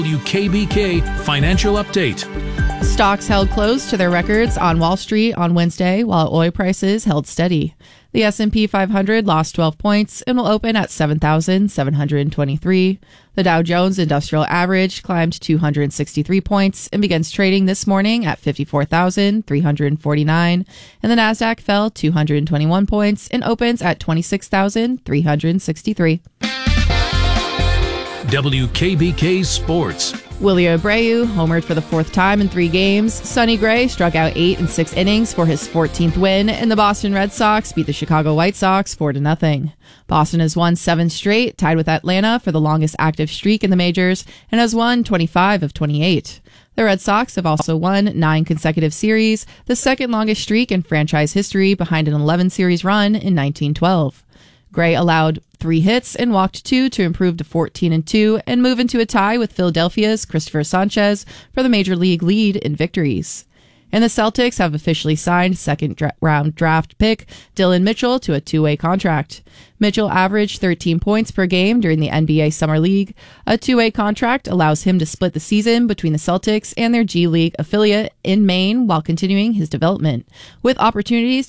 WKBK Financial Update. Stocks held close to their records on Wall Street on Wednesday, while oil prices held steady. The S&P 500 lost 12 points and will open at 7,723. The Dow Jones Industrial Average climbed 263 points and begins trading this morning at 54,349. And the Nasdaq fell 221 points and opens at 26,363. WKBK Sports. Willie Abreu homered for the fourth time in 3 games. Sonny Gray struck out 8 in 6 innings for his 14th win, and the Boston Red Sox beat the Chicago White Sox 4-0. Boston has won 7 straight, tied with Atlanta for the longest active streak in the majors, and has won 25 of 28. The Red Sox have also won 9 consecutive series, the second longest streak in franchise history behind an 11-series run in 1912. Gray allowed 3 hits and walked 2 to improve to 14-2 and move into a tie with Philadelphia's Christopher Sanchez for the major league lead in victories. And the Celtics have officially signed second-round draft pick Dylan Mitchell to a 2-way contract. Mitchell averaged 13 points per game during the NBA Summer League. A 2-way contract allows him to split the season between the Celtics and their G League affiliate in Maine while continuing his development, with opportunities